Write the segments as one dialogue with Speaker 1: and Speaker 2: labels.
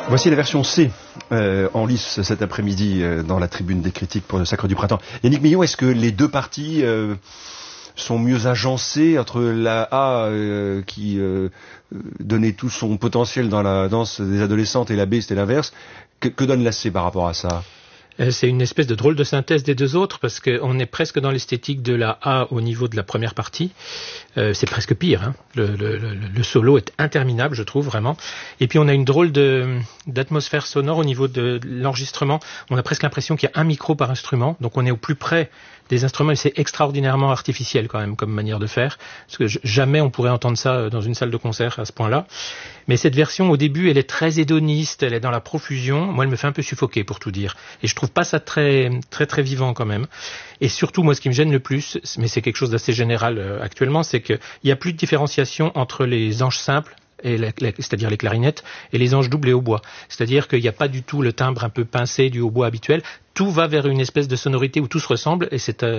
Speaker 1: Voici la version C en lice cet après-midi dans la tribune des critiques pour le Sacre du Printemps. Yannick Millon, est-ce que les deux parties sont mieux agencées entre la A qui donnait tout son potentiel dans la danse des adolescentes et la B c'était l'inverse? Que donne la C par rapport à ça?
Speaker 2: C'est une espèce de drôle de synthèse des deux autres parce qu'on est presque dans l'esthétique de la A au niveau de la première partie. C'est presque pire. Hein. Le solo est interminable, je trouve, vraiment. Et puis on a une drôle d'atmosphère sonore au niveau de l'enregistrement. On a presque l'impression qu'il y a un micro par instrument, donc on est au plus près des instruments et c'est extraordinairement artificiel quand même comme manière de faire. Parce que jamais on pourrait entendre ça dans une salle de concert à ce point-là. Mais cette version, au début, elle est très hédoniste, elle est dans la profusion. Moi, elle me fait un peu suffoquer, pour tout dire. Et je trouve pas ça très vivant quand même. Et surtout, moi, ce qui me gêne le plus, mais c'est quelque chose d'assez général actuellement, c'est qu'il y a plus de différenciation entre les anges simples, c'est-à-dire les clarinettes, et les anges doubles et hautbois. C'est-à-dire qu'il n'y a pas du tout le timbre un peu pincé du hautbois habituel. Tout va vers une espèce de sonorité où tout se ressemble, et c'est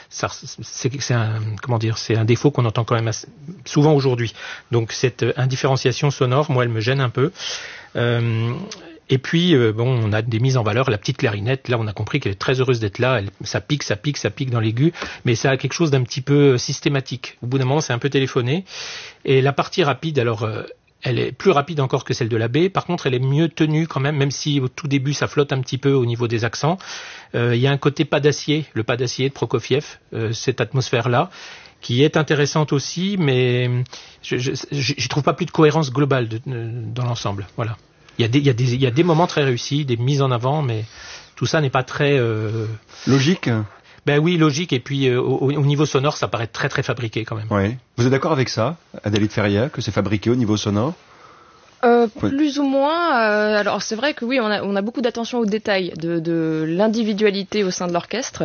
Speaker 2: un défaut qu'on entend quand même souvent aujourd'hui. Donc cette indifférenciation sonore, moi, elle me gêne un peu. Et puis, on a des mises en valeur. La petite clarinette, là, on a compris qu'elle est très heureuse d'être là. Ça pique dans l'aigu, mais ça a quelque chose d'un petit peu systématique. Au bout d'un moment, c'est un peu téléphoné. Et la partie rapide, alors, elle est plus rapide encore que celle de la B. Par contre, elle est mieux tenue quand même si au tout début, ça flotte un petit peu au niveau des accents. Il y a un côté pas d'acier, le pas d'acier de Prokofiev, cette atmosphère-là, qui est intéressante aussi, mais je trouve pas plus de cohérence globale dans l'ensemble. Voilà. Il y a des moments très réussis, des mises en avant, mais tout ça n'est pas très
Speaker 1: logique.
Speaker 2: Ben oui, logique. Et puis au niveau sonore, ça paraît très très fabriqué quand même.
Speaker 1: Oui. Vous êtes d'accord avec ça, Adélaïde Ferriat, que c'est fabriqué au niveau sonore?
Speaker 3: Plus ou moins. Alors c'est vrai que oui, on a beaucoup d'attention aux détails de l'individualité au sein de l'orchestre.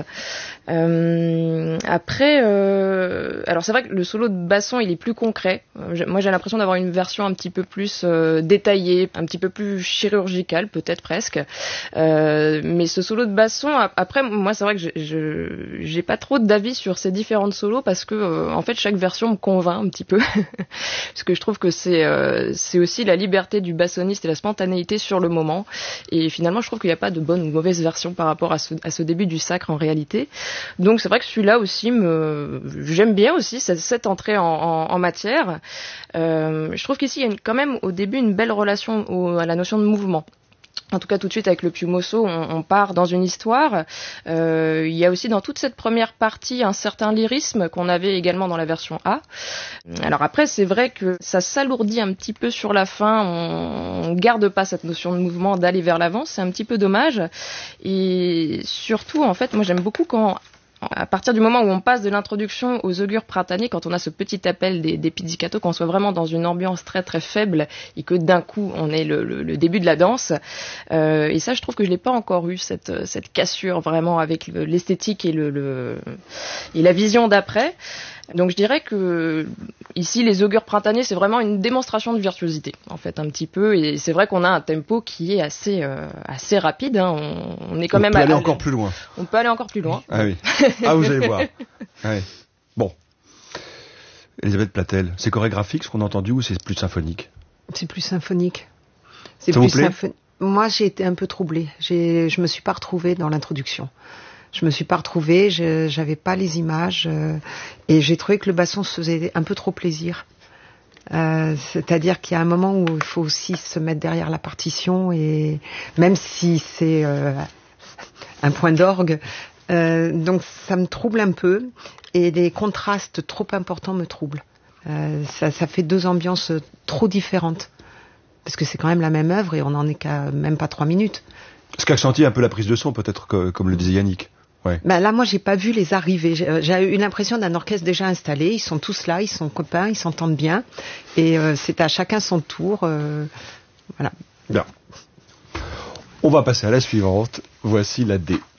Speaker 3: Après, alors c'est vrai que le solo de basson il est plus concret. Moi j'ai l'impression d'avoir une version un petit peu plus détaillée, un petit peu plus chirurgicale peut-être presque. Mais ce solo de basson, après moi c'est vrai que j'ai pas trop d'avis sur ces différentes solos parce que en fait chaque version me convainc un petit peu parce que je trouve que c'est aussi la liberté du bassoniste et la spontanéité sur le moment. Et finalement, je trouve qu'il n'y a pas de bonne ou mauvaise version par rapport à ce début du Sacre en réalité. Donc c'est vrai que celui-là aussi, j'aime bien aussi cette entrée en matière. Je trouve qu'ici, il y a quand même au début une belle relation à la notion de mouvement. En tout cas, tout de suite, avec le Piu Mosso, on part dans une histoire. Il y a aussi dans toute cette première partie un certain lyrisme qu'on avait également dans la version A. Alors après, c'est vrai que ça s'alourdit un petit peu sur la fin. On garde pas cette notion de mouvement, d'aller vers l'avant. C'est un petit peu dommage. Et surtout, en fait, moi, j'aime beaucoup quand... À partir du moment où on passe de l'introduction aux augures printaniers, quand on a ce petit appel des pizzicato, qu'on soit vraiment dans une ambiance très très faible et que d'un coup on ait le début de la danse. Et ça, je trouve que je l'ai pas encore eu cette cassure vraiment avec l'esthétique et la vision d'après. Donc je dirais que ici les augures printaniers c'est vraiment une démonstration de virtuosité en fait un petit peu, et c'est vrai qu'on a un tempo qui est assez rapide, hein. On est quand même
Speaker 1: on peut aller encore plus loin.
Speaker 3: On peut aller encore plus loin.
Speaker 1: Ah oui. Ah vous allez voir. Ouais. Bon. Elisabeth Platel, c'est chorégraphique ce qu'on a entendu ou c'est plus symphonique?
Speaker 4: C'est plus symphonique. C'est
Speaker 1: ça
Speaker 4: plus
Speaker 1: vous plaît?
Speaker 4: Moi j'ai été un peu troublée. Je me suis pas retrouvée dans l'introduction. Je me suis pas retrouvée, j'avais pas les images et j'ai trouvé que le basson se faisait un peu trop plaisir. C'est-à-dire qu'il y a un moment où il faut aussi se mettre derrière la partition, et même si c'est un point d'orgue, donc ça me trouble un peu, et les contrastes trop importants me troublent. Ça fait deux ambiances trop différentes, parce que c'est quand même la même œuvre et on n'en est qu'à même pas 3 minutes.
Speaker 1: Ce qu'accentuie un peu la prise de son, peut-être, comme le disait Yannick. Ouais.
Speaker 4: Ben là, moi, j'ai pas vu les arrivées. J'ai eu l'impression d'un orchestre déjà installé. Ils sont tous là, ils sont copains, ils s'entendent bien. Et c'est à chacun son tour. Voilà.
Speaker 1: Bien. On va passer à la suivante. Voici la D.